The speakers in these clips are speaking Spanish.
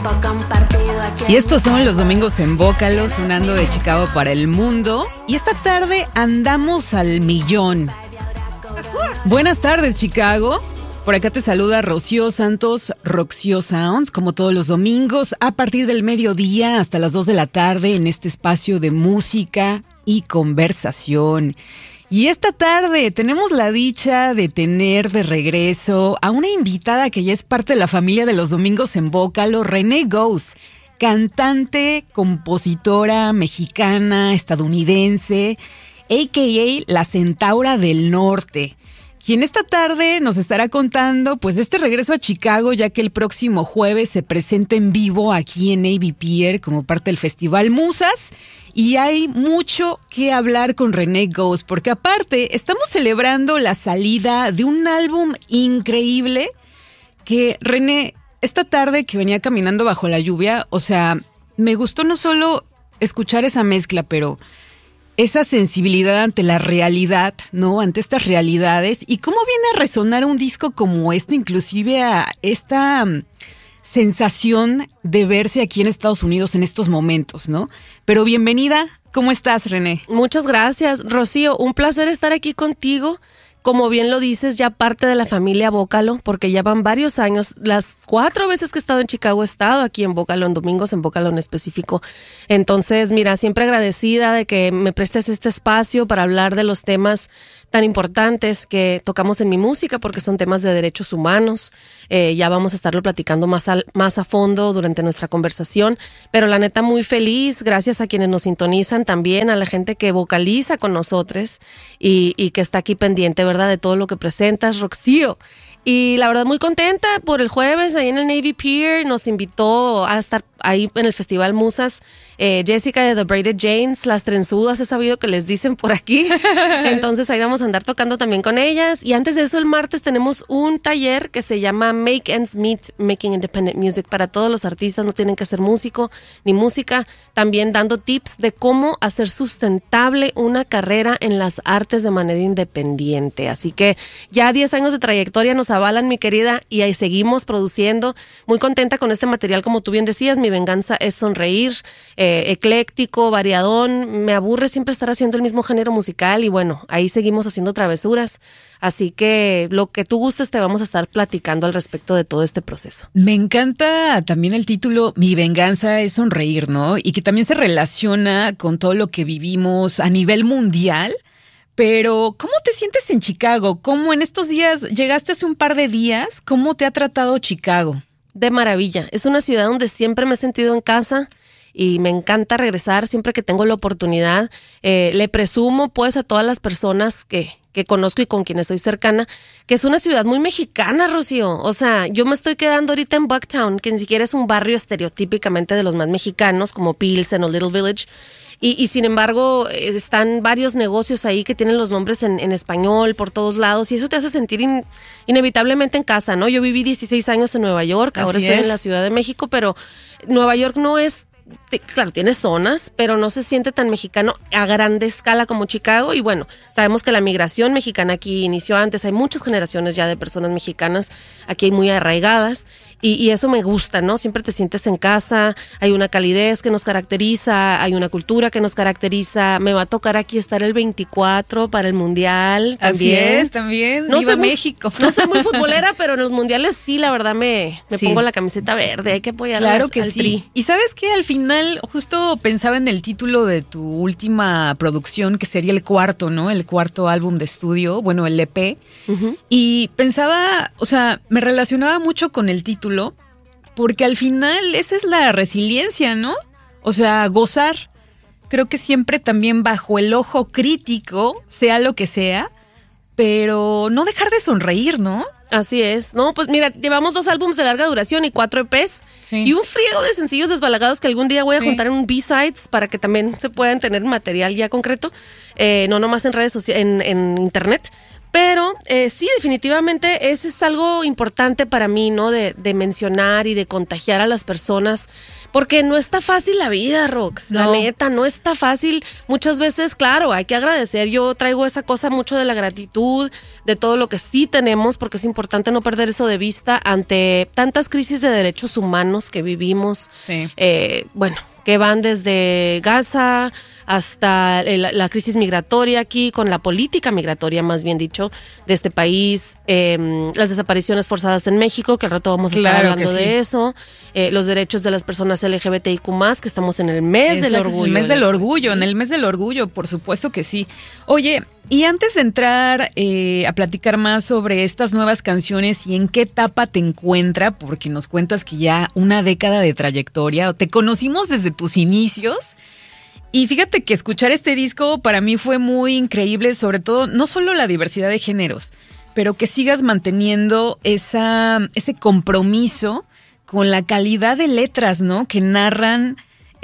Y estos son los domingos en Bócalo, sonando de Chicago para el mundo. Y esta tarde andamos al millón. Buenas tardes, Chicago. Por acá te saluda Rocío Santos, Roxio Sounds, como todos los domingos, a partir del mediodía hasta las 2 de la tarde en este espacio de música y conversación. Y esta tarde tenemos la dicha de tener de regreso a una invitada que ya es parte de la familia de los domingos en Bócalo, Renee Ghost, cantante, compositora mexicana, estadounidense, a.k.a. la Centaura del Norte, quien esta tarde nos estará contando pues de este regreso a Chicago, ya que el próximo jueves se presenta en vivo aquí en Navy Pier como parte del Festival Musas. Y hay mucho que hablar con Renee Ghost, porque aparte estamos celebrando la salida de un álbum increíble que, Renee, esta tarde que venía caminando bajo la lluvia, o sea, me gustó no solo escuchar esa mezcla, pero esa sensibilidad ante la realidad, ¿no? Ante estas realidades. Y cómo viene a resonar un disco como esto, inclusive a esta sensación de verse aquí en Estados Unidos en estos momentos, ¿no? Pero bienvenida. ¿Cómo estás, Renee? Muchas gracias, Rocío. Un placer estar aquí contigo. Como bien lo dices, ya parte de la familia Bócalo, porque ya van varios años. Las 4 veces que he estado en Chicago he estado aquí en Bócalo, en domingos en Bócalo en específico. Entonces, mira, siempre agradecida de que me prestes este espacio para hablar de los temas tan importantes que tocamos en mi música, porque son temas de derechos humanos. Ya vamos a estarlo platicando más a fondo durante nuestra conversación. Pero la neta, muy feliz, gracias a quienes nos sintonizan, también a la gente que vocaliza con nosotros y que está aquí pendiente, ¿verdad?, de todo lo que presentas, Roxío. Y la verdad muy contenta por el jueves ahí en el Navy Pier. Nos invitó a estar ahí en el Festival Musas Jessica de The Braided Janes, las trenzudas, he sabido que les dicen por aquí. Entonces ahí vamos a andar tocando también con ellas. Y antes de eso, el martes tenemos un taller que se llama Make Ends Meet, Making Independent Music, para todos los artistas. No tienen que ser músico ni música, también dando tips de cómo hacer sustentable una carrera en las artes de manera independiente. Así que ya 10 años de trayectoria nos avalan, mi querida, y ahí seguimos produciendo. Muy contenta con este material, como tú bien decías. Mi venganza es sonreír, ecléctico, variadón. Me aburre siempre estar haciendo el mismo género musical y bueno, ahí seguimos haciendo travesuras. Así que lo que tú gustes te vamos a estar platicando al respecto de todo este proceso. Me encanta también el título Mi venganza es sonreír, ¿no? Y que también se relaciona con todo lo que vivimos a nivel mundial. Pero, ¿cómo te sientes en Chicago? ¿Cómo en estos días, llegaste hace un par de días? ¿Cómo te ha tratado Chicago? De maravilla. Es una ciudad donde siempre me he sentido en casa y me encanta regresar siempre que tengo la oportunidad. Le presumo pues a todas las personas que conozco y con quienes soy cercana, que es una ciudad muy mexicana, Rocío. O sea, yo me estoy quedando ahorita en Bucktown, que ni siquiera es un barrio estereotípicamente de los más mexicanos, como Pilsen o Little Village. Y sin embargo, están varios negocios ahí que tienen los nombres en español por todos lados y eso te hace sentir inevitablemente en casa, ¿no? Yo viví 16 años en Nueva York, ahora estoy en la Ciudad de México, pero Nueva York no es... Claro, tiene zonas, pero no se siente tan mexicano a grande escala como Chicago. Y bueno, sabemos que la migración mexicana aquí inició antes. Hay muchas generaciones ya de personas mexicanas aquí muy arraigadas. Y eso me gusta, ¿no? Siempre te sientes en casa, hay una calidez que nos caracteriza, hay una cultura que nos caracteriza. Me va a tocar aquí estar el 24 para el Mundial también. Así es, también. No Viva soy México. No soy muy futbolera, pero en los mundiales sí, la verdad me pongo la camiseta verde. Hay que apoyar claro que al sí. Tri. Y sabes que al final justo pensaba en el título de tu última producción, que sería el cuarto, ¿no? El cuarto álbum de estudio, bueno, el EP. Uh-huh. Y pensaba, o sea, me relacionaba mucho con el título, porque al final esa es la resiliencia, ¿no? O sea, gozar. Creo que siempre también bajo el ojo crítico, sea lo que sea, pero no dejar de sonreír, ¿no? Así es. No, pues mira, llevamos 2 álbumes de larga duración y 4 EPs. Sí. Y un friego de sencillos desbalagados que algún día voy a juntar en un B-Sides para que también se puedan tener material ya concreto. No nomás en redes sociales, en internet. Pero sí, definitivamente ese es algo importante para mí, ¿no? De mencionar y de contagiar a las personas, porque no está fácil la vida, Rox, la neta, no está fácil. Muchas veces, claro, hay que agradecer. Yo traigo esa cosa mucho de la gratitud, de todo lo que sí tenemos, porque es importante no perder eso de vista ante tantas crisis de derechos humanos que vivimos. Sí. Bueno, que van desde Gaza hasta la crisis migratoria aquí, con la política migratoria, más bien dicho, de este país, las desapariciones forzadas en México, que al rato vamos a estar hablando de eso, los derechos de las personas LGBTIQ+, que estamos en el mes del orgullo. En el mes del orgullo, por supuesto que sí. Oye, y antes de entrar a platicar más sobre estas nuevas canciones y en qué etapa te encuentra, porque nos cuentas que ya una década de trayectoria, te conocimos desde tus inicios. Y fíjate que escuchar este disco para mí fue muy increíble, sobre todo, no solo la diversidad de géneros, pero que sigas manteniendo ese compromiso con la calidad de letras, ¿no? Que narran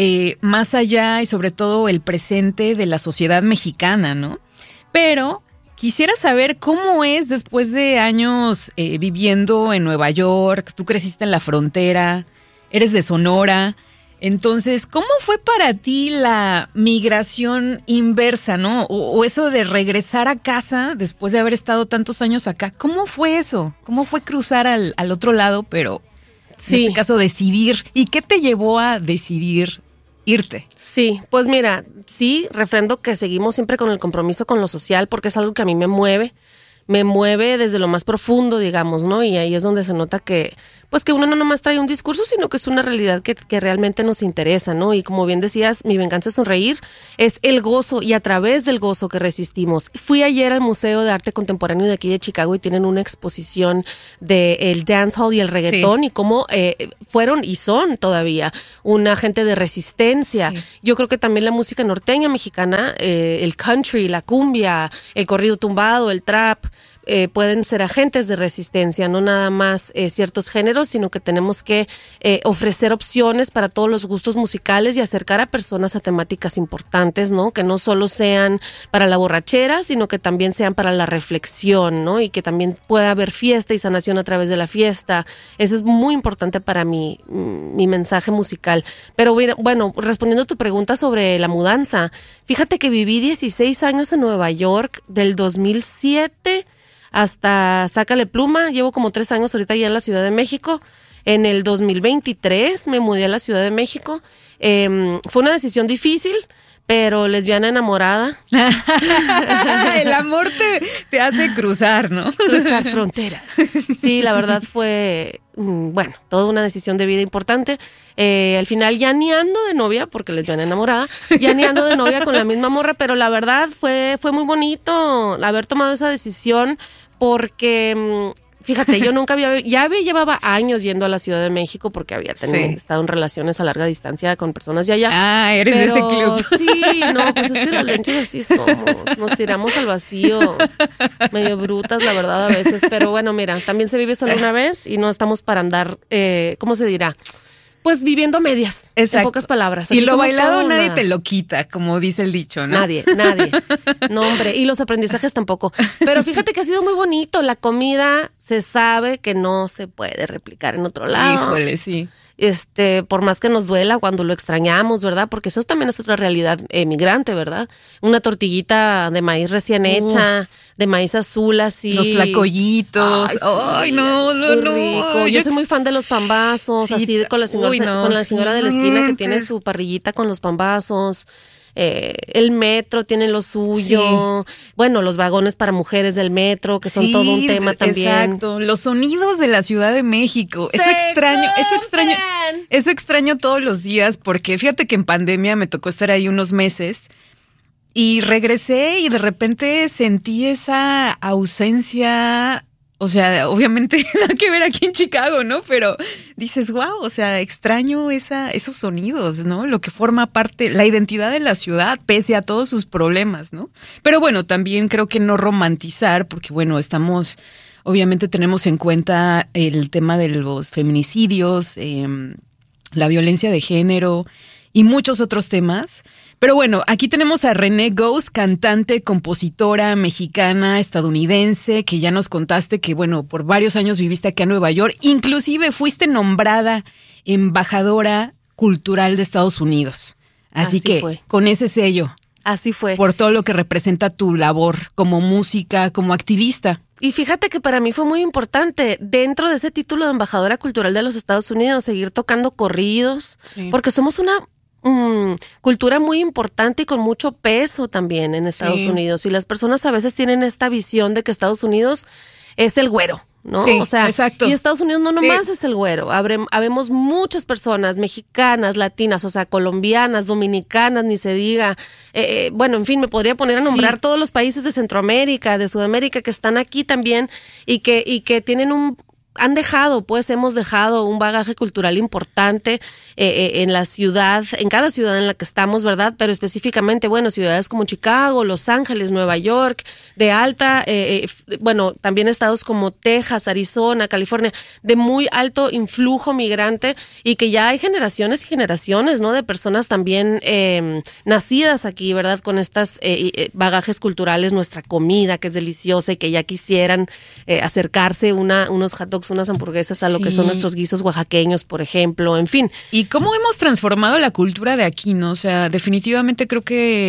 más allá y sobre todo el presente de la sociedad mexicana, ¿no? Pero quisiera saber cómo es después de años viviendo en Nueva York, tú creciste en la frontera, eres de Sonora. Entonces, ¿cómo fue para ti la migración inversa, no? O eso de regresar a casa después de haber estado tantos años acá. ¿Cómo fue eso? ¿Cómo fue cruzar al otro lado, pero en este caso decidir? ¿Y qué te llevó a decidir irte? Sí, pues mira, sí, refrendo que seguimos siempre con el compromiso con lo social, porque es algo que a mí me mueve desde lo más profundo, digamos, ¿no? Y ahí es donde se nota que, pues que uno no nomás trae un discurso, sino que es una realidad que realmente nos interesa, ¿no? Y como bien decías, mi venganza es sonreír, es el gozo y a través del gozo que resistimos. Fui ayer al Museo de Arte Contemporáneo de aquí de Chicago y tienen una exposición del dancehall y el reggaetón y cómo fueron y son todavía un agente de resistencia. Sí. Yo creo que también la música norteña mexicana, el country, la cumbia, el corrido tumbado, el trap, pueden ser agentes de resistencia, no nada más ciertos géneros, sino que tenemos que ofrecer opciones para todos los gustos musicales y acercar a personas a temáticas importantes, ¿no? Que no solo sean para la borrachera, sino que también sean para la reflexión, ¿no? Y que también pueda haber fiesta y sanación a través de la fiesta. Eso es muy importante para mi mensaje musical. Pero bueno, respondiendo a tu pregunta sobre la mudanza, fíjate que viví 16 años en Nueva York, del 2007 hasta Sácale Pluma. Llevo como 3 años ahorita ya en la Ciudad de México. En el 2023 me mudé a la Ciudad de México. Fue una decisión difícil, pero lesbiana enamorada. El amor te hace cruzar, ¿no? Cruzar fronteras. Sí, la verdad fue, bueno, toda una decisión de vida importante. Al final ya ni ando de novia, porque lesbiana enamorada, ya ni ando de novia con la misma morra, pero la verdad fue muy bonito haber tomado esa decisión, porque fíjate, yo nunca llevaba años yendo a la Ciudad de México porque había estado en relaciones a larga distancia con personas de allá. Ah, eres de ese club. Sí, no, pues es que las lenches así somos, nos tiramos al vacío, medio brutas la verdad a veces, pero bueno, mira, también se vive solo una vez y no estamos para andar, ¿cómo se dirá? Pues viviendo a medias, en pocas palabras. Aquí y lo bailado nadie te lo quita, como dice el dicho, ¿no? Nadie. No, hombre, y los aprendizajes tampoco. Pero fíjate que ha sido muy bonito. La comida se sabe que no se puede replicar en otro lado. Híjole, sí. Por más que nos duela cuando lo extrañamos, ¿verdad? Porque eso también es otra realidad migrante, ¿verdad? Una tortillita de maíz recién hecha, de maíz azul así. Los tlacoyitos. Ay, no. Rico. Yo soy muy fan de los pambazos, así con la señora de la esquina que tiene su parrillita con los pambazos. El metro tiene lo suyo, bueno, los vagones para mujeres del metro, que son todo un tema también. Exacto, los sonidos de la Ciudad de México, eso extraño todos los días, porque fíjate que en pandemia me tocó estar ahí unos meses y regresé y de repente sentí esa ausencia. O sea, obviamente nada que ver aquí en Chicago, ¿no? Pero dices, wow, o sea, extraño esos sonidos, ¿no? Lo que forma parte, la identidad de la ciudad, pese a todos sus problemas, ¿no? Pero bueno, también creo que no romantizar, porque bueno, obviamente tenemos en cuenta el tema de los feminicidios, la violencia de género, y muchos otros temas. Pero bueno, aquí tenemos a René Ghost, cantante, compositora mexicana, estadounidense, que ya nos contaste que, bueno, por varios años viviste acá en Nueva York. Inclusive fuiste nombrada embajadora cultural de Estados Unidos. Así que fue. Con ese sello. Así fue. Por todo lo que representa tu labor como música, como activista. Y fíjate que para mí fue muy importante, dentro de ese título de embajadora cultural de los Estados Unidos, seguir tocando corridos, porque somos una cultura muy importante y con mucho peso también en Estados Unidos. Y las personas a veces tienen esta visión de que Estados Unidos es el güero, ¿no? Sí, o sea, exacto. Y Estados Unidos no nomás es el güero. Habemos muchas personas mexicanas, latinas, o sea, colombianas, dominicanas, ni se diga. Bueno, en fin, me podría poner a nombrar todos los países de Centroamérica, de Sudamérica, que están aquí también y que tienen hemos dejado un bagaje cultural importante en la ciudad, en cada ciudad en la que estamos, ¿verdad? Pero específicamente, bueno, ciudades como Chicago, Los Ángeles, Nueva York, de alta, bueno, también estados como Texas, Arizona, California, de muy alto influjo migrante y que ya hay generaciones y generaciones, ¿no? De personas también nacidas aquí, ¿verdad? Con estas bagajes culturales, nuestra comida que es deliciosa y que ya quisieran acercarse unos hot dogs, unas hamburguesas a lo que son nuestros guisos oaxaqueños, por ejemplo, en fin. Y cómo hemos transformado la cultura de aquí, ¿no? O sea, definitivamente creo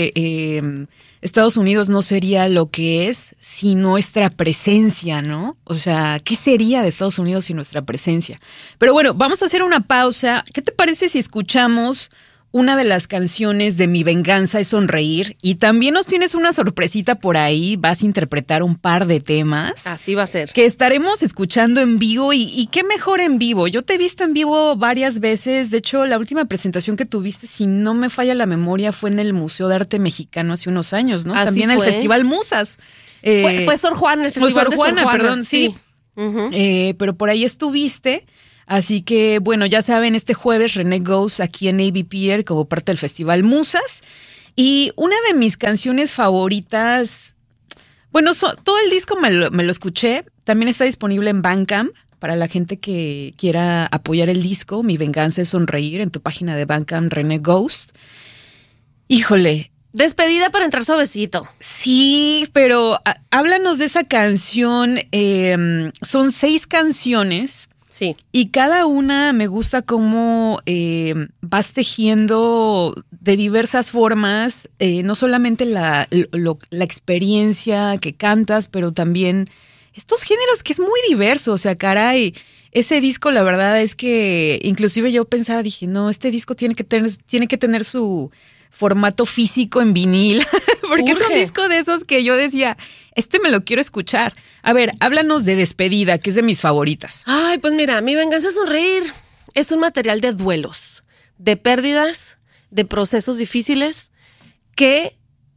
que Estados Unidos no sería lo que es sin nuestra presencia, ¿no? O sea, ¿qué sería de Estados Unidos sin nuestra presencia? Pero bueno, vamos a hacer una pausa. ¿Qué te parece si escuchamos una de las canciones de Mi Venganza es Sonreír? Y también nos tienes una sorpresita por ahí, vas a interpretar un par de temas. Así va a ser. Que estaremos escuchando en vivo y qué mejor en vivo. Yo te he visto en vivo varias veces, de hecho la última presentación que tuviste, si no me falla la memoria, fue en el Museo de Arte Mexicano hace unos años, ¿no? Así también fue. El Festival Musas. Fue Sor Juana, el Festival Sor Juana, de Sor Juana, perdón, sí. Uh-huh. Pero por ahí estuviste. Así que, bueno, ya saben, este jueves René Ghost aquí en Navy Pier como parte del Festival Musas. Y una de mis canciones favoritas, bueno, todo el disco me lo escuché. También está disponible en Bandcamp para la gente que quiera apoyar el disco. Mi Venganza es Sonreír, en tu página de Bandcamp, René Ghost. Híjole. Despedida para entrar suavecito. Sí, pero háblanos de esa canción. Son 6 canciones. Sí. Y cada una me gusta cómo vas tejiendo de diversas formas, no solamente la experiencia que cantas, pero también estos géneros que es muy diverso. O sea, caray, ese disco la verdad es que inclusive yo pensaba, dije, no, este disco tiene que tener su formato físico en vinil, porque es un disco de esos que yo decía, me lo quiero escuchar. A ver, háblanos de Despedida, que es de mis favoritas. Ay, pues mira, Mi Venganza es Sonreír es un material de duelos, de pérdidas, de procesos difíciles, que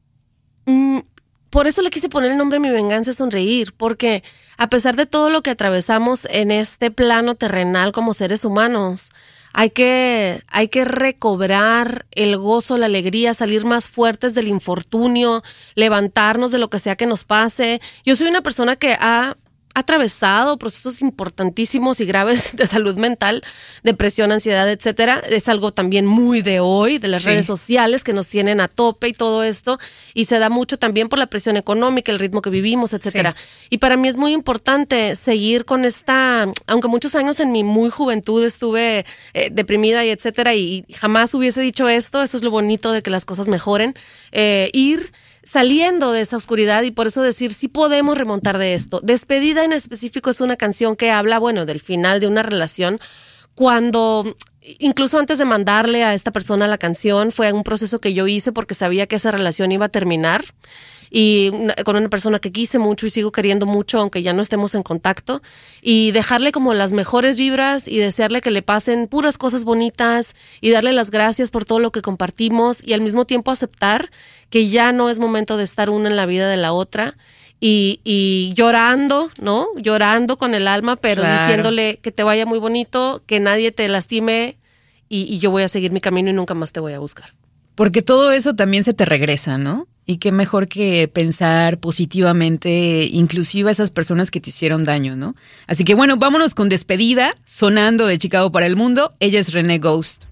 por eso le quise poner el nombre Mi Venganza es Sonreír, porque a pesar de todo lo que atravesamos en este plano terrenal como seres humanos, hay que recobrar el gozo, la alegría, salir más fuertes del infortunio, levantarnos de lo que sea que nos pase. Yo soy una persona que ha atravesado procesos importantísimos y graves de salud mental, depresión, ansiedad, etcétera. Es algo también muy de hoy, de las redes sociales que nos tienen a tope y todo esto, y se da mucho también por la presión económica, el ritmo que vivimos, etcétera. Sí. Y para mí es muy importante seguir con aunque muchos años en mi muy juventud estuve deprimida y etcétera, y jamás hubiese dicho esto, eso es lo bonito de que las cosas mejoren, ir saliendo de esa oscuridad y por eso decir, sí podemos remontar de esto. Despedida en específico es una canción que habla, bueno, del final de una relación, cuando incluso antes de mandarle a esta persona la canción, fue un proceso que yo hice porque sabía que esa relación iba a terminar y con una persona que quise mucho y sigo queriendo mucho, aunque ya no estemos en contacto, y dejarle como las mejores vibras y desearle que le pasen puras cosas bonitas y darle las gracias por todo lo que compartimos y al mismo tiempo aceptar que ya no es momento de estar una en la vida de la otra y llorando, ¿no? Llorando con el alma, pero diciéndole que te vaya muy bonito, que nadie te lastime y yo voy a seguir mi camino y nunca más te voy a buscar. Porque todo eso también se te regresa, ¿no? Y qué mejor que pensar positivamente, inclusive a esas personas que te hicieron daño, ¿no? Así que bueno, vámonos con Despedida, sonando de Chicago para el mundo. Ella es René Ghost.